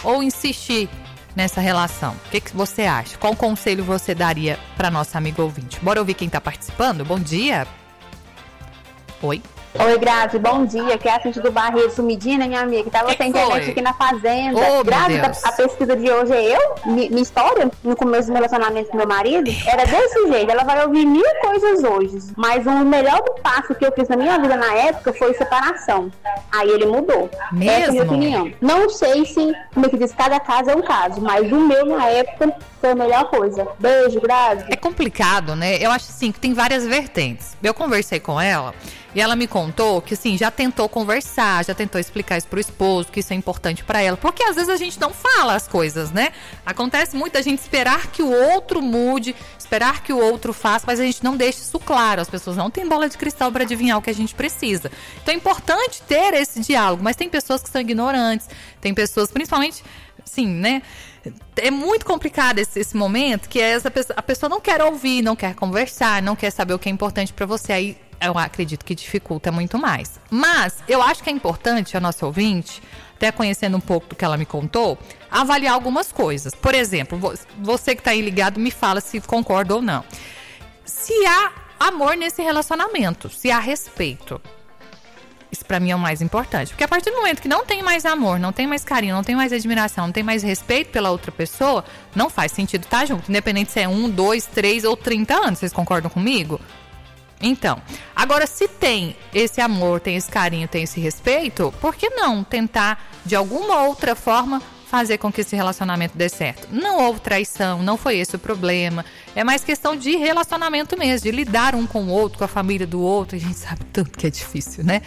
ou insistir nessa relação? O que você acha? Qual conselho você daria para nossa amiga ouvinte? Bora ouvir quem tá participando? Bom dia. Oi. Oi, Grazi, bom dia, que é a Cintia do Barreiro, sumidinha, minha amiga, que tava sem internet aqui na fazenda. Grazi, a pesquisa de hoje é eu, minha história, no começo do meu relacionamento com meu marido, era desse jeito, ela vai ouvir 1000 coisas hoje, mas o melhor passo que eu fiz na minha vida na época foi separação. Aí ele mudou. Mesmo? Essa é a minha opinião. Não sei se, como que diz, cada caso é um caso, mas o meu na época foi a melhor coisa. Beijo, Grazi. É complicado, né? Eu acho assim que tem várias vertentes. Eu conversei com ela e ela me contou que assim, já tentou conversar, já tentou explicar isso pro esposo, que isso é importante pra ela. Porque às vezes a gente não fala as coisas, né? Acontece muito a gente esperar que o outro mude, esperar que o outro faça, mas a gente não deixa isso claro. As pessoas não têm bola de cristal pra adivinhar o que a gente precisa. Então é importante ter esse diálogo, mas tem pessoas que são ignorantes, tem pessoas, principalmente, assim, né? É muito complicado esse momento, que a pessoa não quer ouvir, não quer conversar, não quer saber o que é importante pra você. Aí eu acredito que dificulta muito mais. Mas eu acho que é importante a nossa ouvinte, até conhecendo um pouco do que ela me contou, avaliar algumas coisas. Por exemplo, você que está aí ligado, me fala se concorda ou não. Se há amor nesse relacionamento, se há respeito. Isso pra mim é o mais importante. Porque a partir do momento que não tem mais amor, não tem mais carinho, não tem mais admiração, não tem mais respeito pela outra pessoa, não faz sentido estar junto. Independente se é 1, 2, 3 ou 30 anos. Vocês concordam comigo? Então, agora se tem esse amor, tem esse carinho, tem esse respeito, por que não tentar de alguma outra forma fazer com que esse relacionamento dê certo? Não houve traição, não foi esse o problema. É mais questão de relacionamento mesmo, de lidar um com o outro, com a família do outro. A gente sabe tanto que é difícil, né?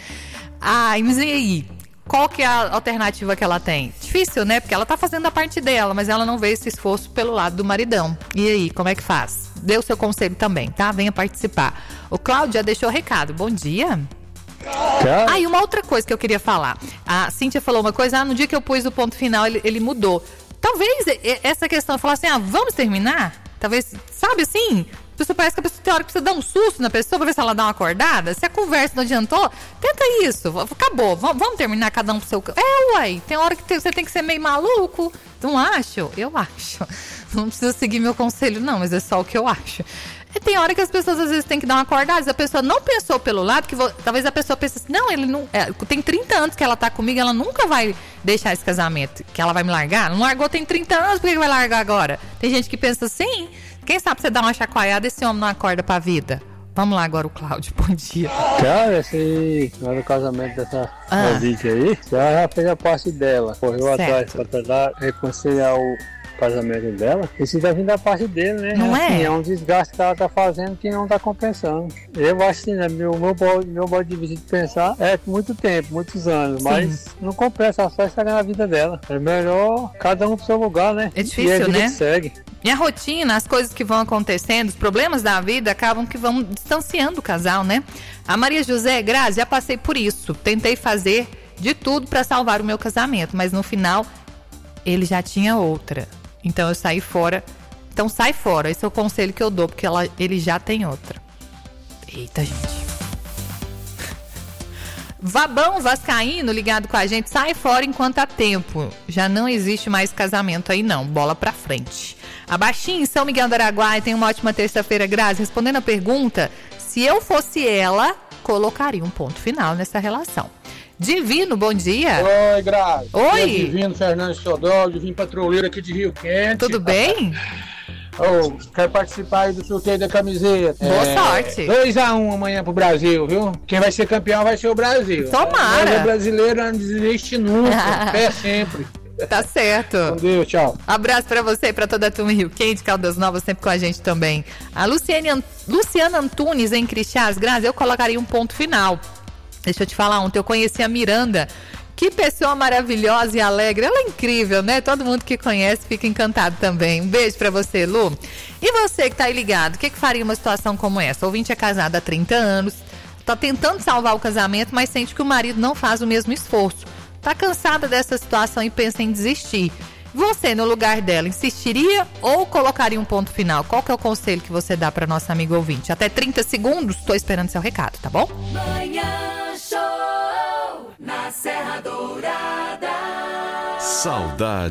Mas e aí? Qual que é a alternativa que ela tem? Difícil, né? Porque ela tá fazendo a parte dela, mas ela não vê esse esforço pelo lado do maridão. E aí, como é que faz? Dê o seu conselho também, tá? Venha participar. O Cláudio já deixou o recado. Bom dia. E uma outra coisa que eu queria falar. A Cíntia falou uma coisa, no dia que eu pus o ponto final, ele mudou. Talvez essa questão, falar assim, vamos terminar? Talvez, sabe assim? Parece que a pessoa tem hora que precisa dar um susto na pessoa pra ver se ela dá uma acordada. Se a conversa não adiantou, tenta isso. Acabou, vamos terminar cada um pro seu... Uai, tem hora que você tem que ser meio maluco. Não acho? Eu acho. Não precisa seguir meu conselho não, mas é só o que eu acho. Tem hora que as pessoas às vezes têm que dar uma acordada. Se a pessoa não pensou pelo lado, talvez a pessoa pense assim, não, ele não... tem 30 anos que ela tá comigo, ela nunca vai deixar esse casamento, que ela vai me largar. Não largou tem 30 anos, por que vai largar agora? Tem gente que pensa assim... Quem sabe você dá uma chacoalhada e esse homem não acorda pra vida? Vamos lá agora, o Cláudio, bom dia. Cara, esse no casamento dessa ouvinte aí, já fez a parte dela. Correu atrás pra tentar reconciliar o casamento dela. Isso já vem da parte dele, né? Não assim, é? É um desgaste que ela tá fazendo que não tá compensando. Eu acho assim, né? Meu modo de vista de pensar é muito tempo, muitos anos, mas não compensa, só estragar a vida dela. É melhor cada um pro seu lugar, né? É difícil, e a vida né? Que segue. E a rotina, as coisas que vão acontecendo, os problemas da vida acabam que vão distanciando o casal, né? A Maria José, Grazi, já passei por isso. Tentei fazer de tudo pra salvar o meu casamento, mas no final ele já tinha outra. Então eu saí fora. Então sai fora, esse é o conselho que eu dou, porque ele já tem outra. Eita, gente. Vabão vascaíno ligado com a gente, sai fora enquanto há tempo. Já não existe mais casamento aí não, bola pra frente. A Baixinha em São Miguel do Araguaia tem uma ótima terça-feira, Grazi. Respondendo a pergunta, se eu fosse ela, colocaria um ponto final nessa relação. Divino, bom dia. Oi, Grazi. Oi. Divino Fernando Sodol, Divino Patrulheiro aqui de Rio Quente. Tudo bem? Quero participar aí do sorteio da camiseta. Boa sorte. 2-1 amanhã pro Brasil, viu? Quem vai ser campeão vai ser o Brasil. Tomara. Mas é brasileiro, não desiste nunca. Pé sempre. Tá certo. Com Deus, tchau. Abraço pra você e pra toda a turma Rio Quente, Caldas Novas, sempre com a gente também. A Luciana Antunes em Crixás, Grazi, eu colocaria um ponto final. Deixa eu te falar, ontem eu conheci a Miranda. Que pessoa maravilhosa e alegre. Ela é incrível, né? Todo mundo que conhece fica encantado também. Um beijo pra você, Lu. E você que tá aí ligado, o que faria uma situação como essa? O ouvinte é casado há 30 anos, tá tentando salvar o casamento, mas sente que o marido não faz o mesmo esforço. Tá cansada dessa situação e pensa em desistir. Você, no lugar dela, insistiria ou colocaria um ponto final? Qual que é o conselho que você dá pra nossa amiga ouvinte? Até 30 segundos, tô esperando seu recado, tá bom? Manhã Show na Serra Dourada. Saudade.